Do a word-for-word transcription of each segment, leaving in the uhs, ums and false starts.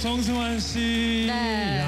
정승환 씨. 네.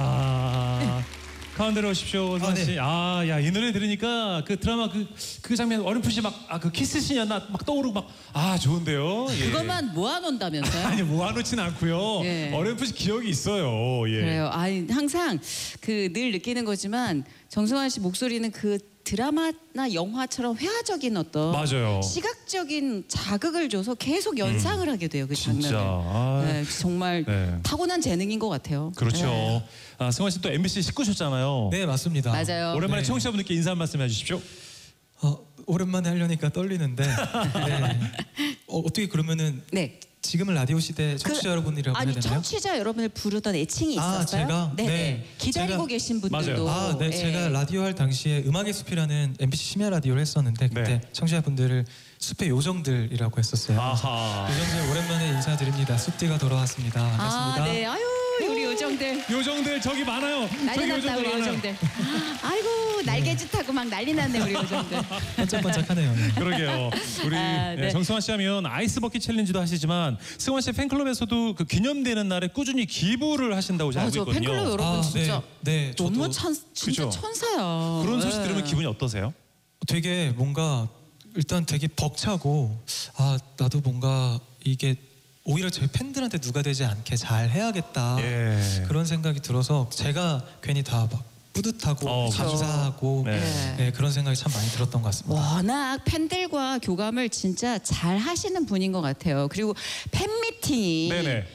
야. 가운데로 오십시오, 승환 씨. 아, 야, 이 노래 들으니까 그 드라마 그, 그 장면 어렴풋이 막, 아, 그 키스씬이었나 막 떠오르고 막, 아, 좋은데요. 예. 그것만 모아놓는다면서요? 아니, 모아놓진 않고요. 예. 어렴풋이 기억이 있어요. 예. 그래요. 아니, 항상 그 늘 느끼는 거지만 정승환 씨 목소리는 그 드라마나 영화처럼 회화적인 어떤 맞아요. 시각적인 자극을 줘서 계속 연상을 음. 하게 돼요. 그 장면을. 진짜. 아. 네, 정말 네. 타고난 재능인 것 같아요. 그렇죠. 네. 아, 승환 씨 또 엠비씨 식구셨잖아요. 네, 맞습니다. 맞아요. 오랜만에 네. 청취자분들께 인사 한 말씀 해주십시오. 어, 오랜만에 하려니까 떨리는데 네. 어, 어떻게 그러면은 네. 지금은 라디오 시대 청취자 여러분이라고 아니 해야 되나요? 청취자 여러분을 부르던 애칭이 아, 있었어요? 제가? 네네. 네. 기다리고 제가- 계신 분들도. 아, 네, 예. 제가 라디오 할 당시에 음악의 숲이라는 엠비씨 심야 라디오를 했었는데 그때 네. 청취자분들을 숲의 요정들이라고 했었어요. 아하. 요정들 오랜만에 인사드립니다. 숲디가 돌아왔습니다. 반갑습니다. 아, 네. 아유, 우리 요정들. 요정들 저기 많아요. 난리 저기 났다, 우리 많아요. 요정들. 아이고, 날개짓하고 막 난리 났네, 우리 요정들. 반짝반짝하네요. 네. 그러게요. 우리 아, 네, 네. 정승환 씨 하면 아이스 버킷 챌린지도 하시지만 승환 씨 팬클럽에서도 그 기념되는 날에 꾸준히 기부를 하신다고 제가 알고 맞아, 있거든요. 팬클럽 여러분 아, 진짜 네, 네, 너무 저도 찬, 진짜 그죠? 천사야. 그런 소식 네. 들으면 기분이 어떠세요? 되게 뭔가 일단 되게 벅차고 아 나도 뭔가 이게 오히려 저희 팬들한테 누가 되지 않게 잘 해야겠다 예. 그런 생각이 들어서 제가 괜히 다 막 뿌듯하고 어, 감사하고 네. 네. 네, 그런 생각이 참 많이 들었던 것 같습니다. 워낙 팬들과 교감을 진짜 잘 하시는 분인 것 같아요. 그리고 팬미팅이 네네.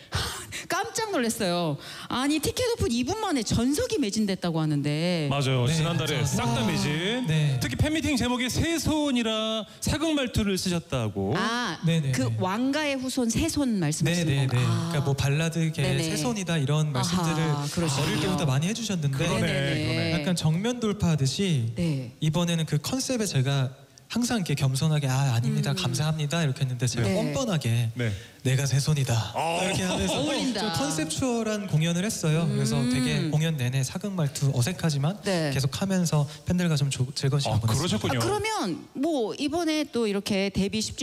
깜짝 놀랐어요. 아니 티켓 오픈 이 분 만에 전석이 매진됐다고 하는데. 맞아요. 네, 지난달에 진짜. 싹 다 와. 매진. 네. 특히 팬미팅 제목에 새손이라 사극 말투를 쓰셨다고. 아, 네네네. 그 왕가의 후손 새손 말씀하시는 네네네. 건가? 아. 그러니까 뭐 발라드계 네네. 새손이다 이런 말씀들을 아하, 그러시군요. 어릴 때부터 많이 해주셨는데 그러네, 그러네. 약간 정면 돌파하듯이 네. 이번에는 그 컨셉에 제가 항상 이렇게 겸손하게 아 아닙니다 감사합니다 이렇게 했는데 제가 네. 뻔뻔하게 네. 내가 새손이다 이렇게 하면서 어울린다. 좀 컨셉추얼한 공연을 했어요. 그래서 되게 공연 내내 사극 말투 어색하지만 네. 계속 하면서 팬들과 좀 조- 즐거운 시간 아, 보냈습니다. 그러셨군요. 아, 그러면 뭐 이번에 또 이렇게 데뷔 십 주년